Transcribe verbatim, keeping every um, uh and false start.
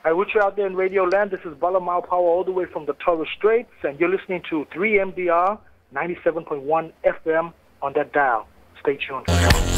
Hi, Richard out there in Radio Land. This is Balamau Power all the way from the Torres Straits, and you're listening to three M D R ninety-seven point one F M on that dial. Stay tuned.